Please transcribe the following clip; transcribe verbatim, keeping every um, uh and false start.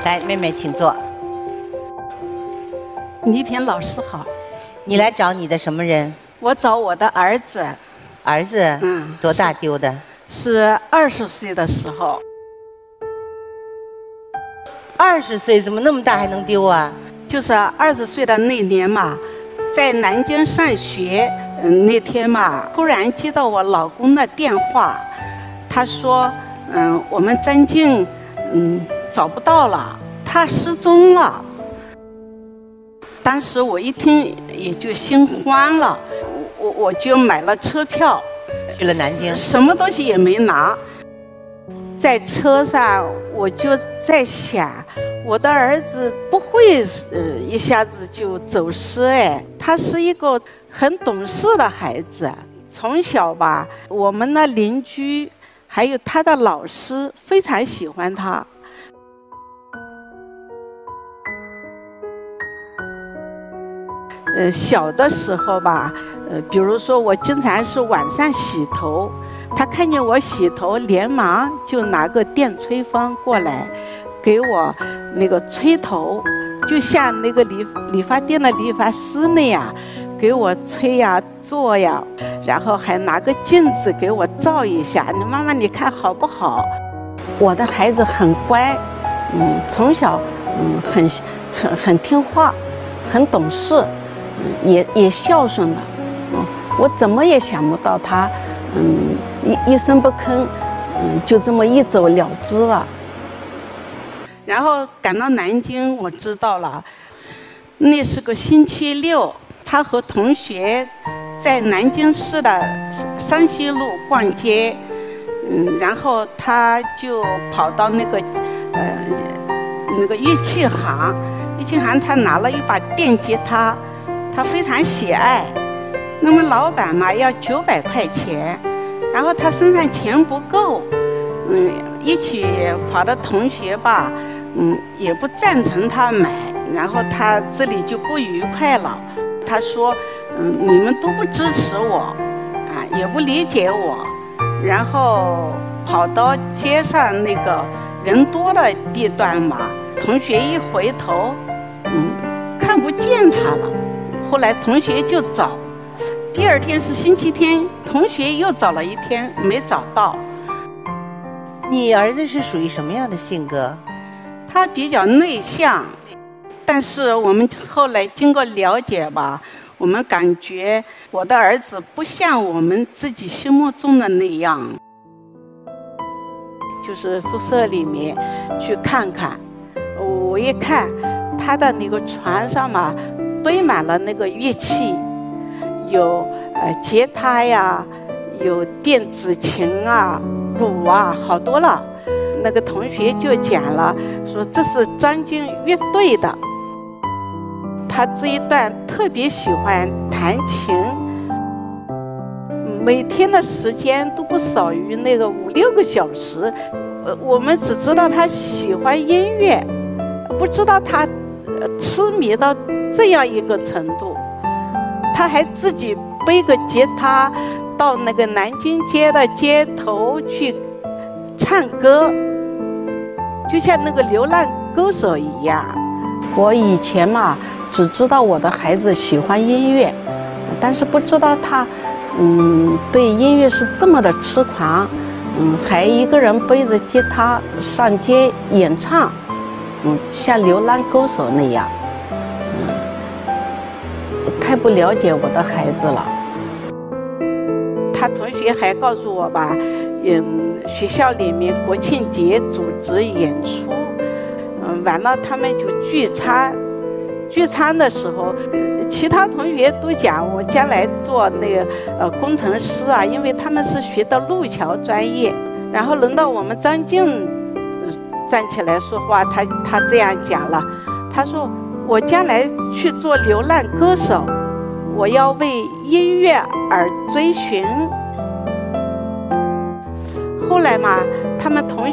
来，妹妹请坐。 倪萍老师好， 你来找你的什么人？ 我找我的儿子。 儿子？ 嗯， 多大丢的？ 是二十岁的时候。 二十岁怎么那么大还能丢啊？ 就是二十岁的那年嘛，在南京上学，嗯，那天嘛，突然接到我老公的电话，他说，嗯，我们张静，嗯，找不到了，他失踪了。当时我一听也就心慌了，我我就买了车票， 去了南京， 什么东西也没拿。在车上我就在想，我的儿子不会呃一下子就走失哎，他是一个很懂事的孩子，从小吧，我们的邻居还有他的老师非常喜欢他。呃，小的时候吧，呃，比如说我经常是晚上洗头，他看见我洗头，连忙就拿个电吹风过来，给我那个吹头，就像那个理理发店的理发师那样，给我吹呀、做呀，然后还拿个镜子给我照一下，你妈妈你看好不好？我的孩子很乖，嗯，从小嗯很很很听话，很懂事。也也孝顺的，嗯，我怎么也想不到他，嗯，一一声不吭，嗯，就这么一走了之了。然后赶到南京，我知道了，那是个星期六，他和同学在南京市的山西路逛街，嗯，然后他就跑到那个呃那个乐器行，乐器行他拿了一把电吉他。他非常喜爱，那么老板嘛要九百块钱，然后他身上钱不够，嗯，一起跑的同学吧，嗯，也不赞成他买，然后他这里就不愉快了。他说，嗯，你们都不支持我，啊，也不理解我，然后跑到街上那个人多的地段嘛，同学一回头，嗯，看不见他了。后来同学就找，第二天是星期天，同学又找了一天没找到。 你儿子是属于什么样的性格？ 他比较内向，但是我们后来经过了解吧，我们感觉我的儿子不像我们自己心目中的那样。就是宿舍里面去看看，我一看他的那个床上嘛，堆满了那个乐器，有呃吉他呀，有电子琴啊、鼓啊，好多了。那个同学就讲了，说这是张静乐队的。他这一段特别喜欢弹琴，每天的时间都不少于那个五六个小时。呃，我们只知道他喜欢音乐，不知道他痴迷到这样一个程度。他还自己背个吉他到那个南京街的街头去唱歌，就像那个流浪歌手一样。我以前嘛只知道我的孩子喜欢音乐，但是不知道他嗯对音乐是这么的痴狂，嗯还一个人背着吉他上街演唱，嗯像流浪歌手那样。太不了解我的孩子了。他同学还告诉我吧，嗯，学校里面国庆节组织演出，嗯，完了他们就聚餐。聚餐的时候，其他同学都讲我将来做那个呃工程师啊，因为他们是学的路桥专业。然后轮到我们张静、呃、站起来说话，他他这样讲了，他说我将来去做流浪歌手，我要为音乐而追寻。后来嘛，他们同